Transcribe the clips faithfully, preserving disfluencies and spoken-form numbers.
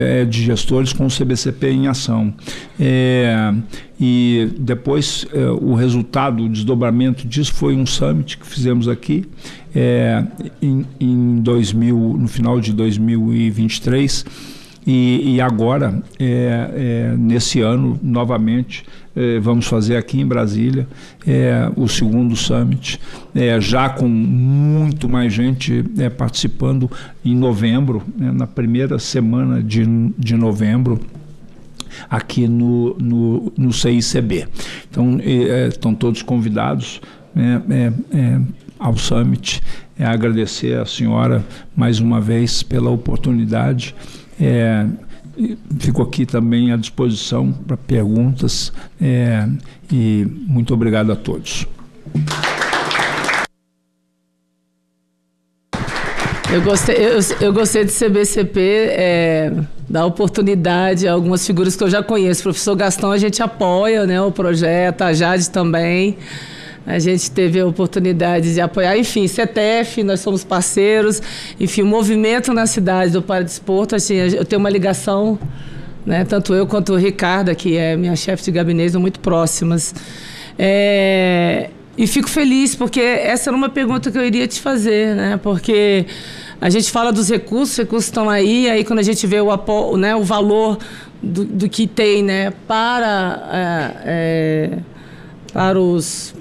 de gestores com o C B C P em ação. É, e depois é, o resultado, o desdobramento disso foi um summit que fizemos aqui é, em, em dois mil, no final de dois mil e vinte e três. E, e agora, é, é, nesse ano, novamente, é, vamos fazer aqui em Brasília é, o segundo Summit, é, já com muito mais gente é, participando em novembro, né, na primeira semana de, de novembro, aqui no, no, no C I C B. Então, é, estão todos convidados é, é, é, ao Summit. É, agradecer à senhora mais uma vez pela oportunidade. É, fico aqui também à disposição para perguntas é, e muito obrigado a todos. Eu gostei, eu, eu gostei de C B C P, é, dar oportunidade a algumas figuras que eu já conheço. O professor Gastão, a gente apoia, né, o projeto, a Jade também. A gente teve a oportunidade de apoiar, enfim, C T F, nós somos parceiros, enfim, o movimento na cidade do Paradesporto, assim, eu tenho uma ligação, né, tanto eu quanto o Ricardo, que é minha chefe de gabinete, são muito próximas. É, e fico feliz, porque essa era uma pergunta que eu iria te fazer, né, porque a gente fala dos recursos, os recursos estão aí, aí quando a gente vê o, apo, né, o valor do, do que tem, né, para, é, é, para os...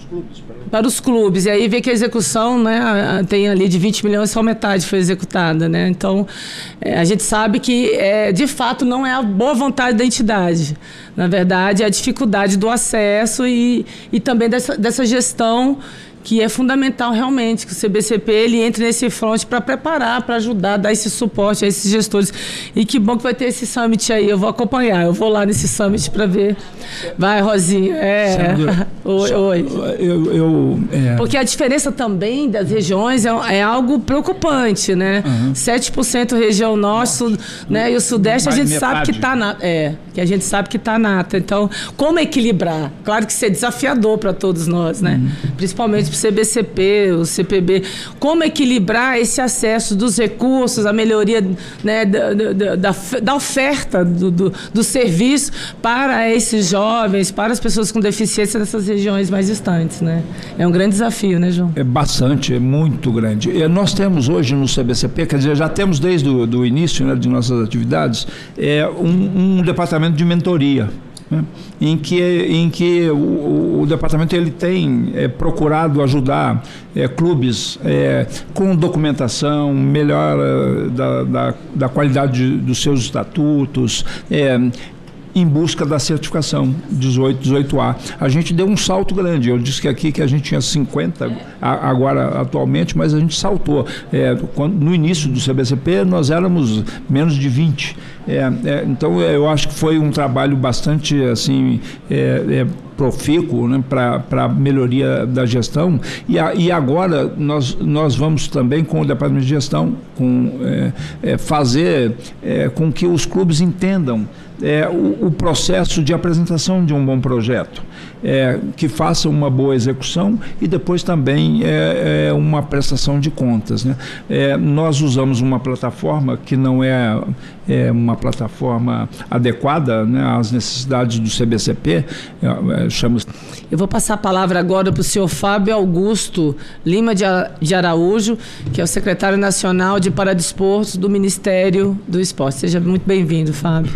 para os clubes, e aí vê que a execução, né, tem ali de vinte milhões, só metade foi executada, né? Então, é, a gente sabe que, é, de fato, não é a boa vontade da entidade. Na verdade, é a dificuldade do acesso e, e também dessa, dessa gestão, que é fundamental realmente que o C B C P ele entre nesse front para preparar, para ajudar, dar esse suporte a esses gestores. E que bom que vai ter esse summit aí, eu vou acompanhar, eu vou lá nesse summit para ver. Vai, Rosinha. É. Oi, Só, oi. Eu, eu, é... Porque a diferença também das regiões é, é algo preocupante, né? Uhum. sete por cento região norte, sul, né? E o sudeste a gente metade. sabe que está na, é, que a gente sabe que está nata. Então, como equilibrar? Claro que isso é desafiador para todos nós, né? Uhum. Principalmente C B C P, o C P B, como equilibrar esse acesso dos recursos, a melhoria, né, da, da, da, da oferta do, do, do serviço para esses jovens, para as pessoas com deficiência dessas regiões mais distantes, né? É um grande desafio, né, João? É bastante, é muito grande. E nós temos hoje no C B C P, quer dizer, já temos desde o do início, né, de nossas atividades, é, um, um departamento de mentoria, né, em que, em que o, o departamento ele tem é, procurado ajudar é, clubes é, com documentação, melhora da, da, da qualidade dos seus estatutos, é, em busca da certificação dezoito A. A gente deu um salto grande. Eu disse que aqui que a gente tinha cinquenta a, agora atualmente, mas a gente saltou. É, quando, no início do C B C P nós éramos menos de vinte. É, é, então eu acho que foi um trabalho bastante assim é, é, profícuo, né, para a melhoria da gestão. E, a, e agora nós, nós vamos também com o Departamento de Gestão com, é, é, fazer é, com que os clubes entendam É, o, o processo de apresentação de um bom projeto, é, que faça uma boa execução e depois também é, é uma prestação de contas, né? É, nós usamos uma plataforma que não é, é uma plataforma adequada, né, às necessidades do C B C P, é, chama... Eu vou passar a palavra agora para o senhor Fábio Augusto Lima de Araújo, que é o secretário nacional de Paradesportos do Ministério do Esporte. Seja muito bem-vindo, Fábio.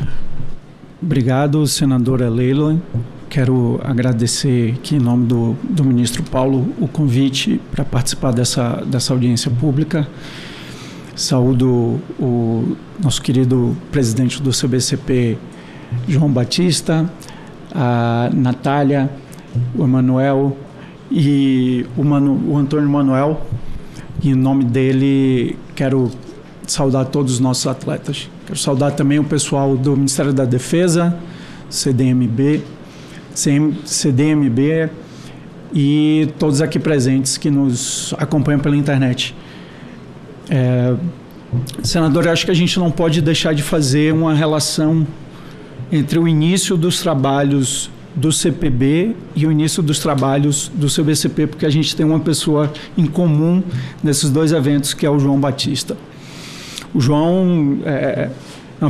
Obrigado, senadora Leila. Quero agradecer aqui em nome do, do ministro Paulo o convite para participar dessa, dessa audiência pública. Saúdo o nosso querido presidente do C B C P, João Batista, a Natália, o Emanuel e o, Manu, o Antônio Manuel. E em nome dele quero saudar todos os nossos atletas. Quero saudar também o pessoal do Ministério da Defesa, C D M B, C D M B e todos aqui presentes que nos acompanham pela internet. É, senador, eu acho que a gente não pode deixar de fazer uma relação entre o início dos trabalhos do C P B e o início dos trabalhos do C B C P, porque a gente tem uma pessoa em comum nesses dois eventos, que é o João Batista. O João, é,